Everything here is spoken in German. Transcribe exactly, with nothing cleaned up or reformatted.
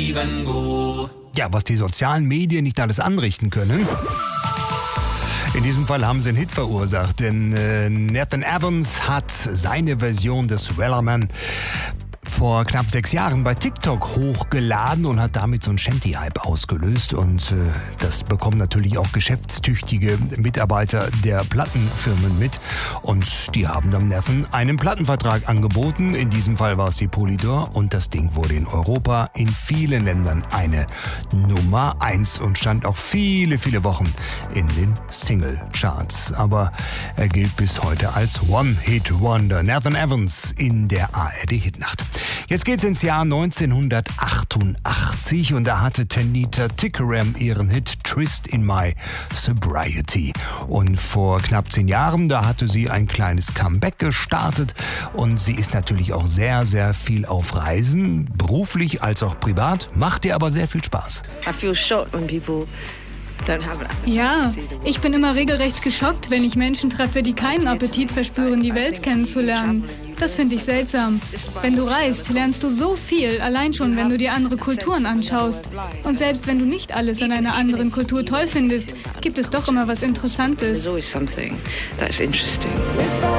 Ja, was die sozialen Medien nicht alles anrichten können. In diesem Fall haben sie einen Hit verursacht, denn äh, Nathan Evans hat seine Version des Wellerman vor knapp sechs Jahren bei TikTok hochgeladen und hat damit so einen Shanty-Hype ausgelöst. Und äh, das bekommen natürlich auch geschäftstüchtige Mitarbeiter der Plattenfirmen mit. Und die haben dann Nathan einen Plattenvertrag angeboten. In diesem Fall war es die Polydor. Und das Ding wurde in Europa in vielen Ländern eine Nummer eins und stand auch viele, viele Wochen in den Single-Charts. Aber er gilt bis heute als One-Hit-Wonder. Nathan Evans in der A R D-Hitnacht. Jetzt geht's ins Jahr neunzehnhundertachtundachtzig und da hatte Tanita Tikaram ihren Hit Tryst in My Sobriety. Und vor knapp zehn Jahren, da hatte sie ein kleines Comeback gestartet und sie ist natürlich auch sehr, sehr viel auf Reisen, beruflich als auch privat, macht ihr aber sehr viel Spaß. I feel shocked when people Ja, ich bin immer regelrecht geschockt, wenn ich Menschen treffe, die keinen Appetit verspüren, die Welt kennenzulernen. Das finde ich seltsam. Wenn du reist, lernst du so viel, allein schon, wenn du dir andere Kulturen anschaust. Und selbst wenn du nicht alles an einer anderen Kultur toll findest, gibt es doch immer was Interessantes.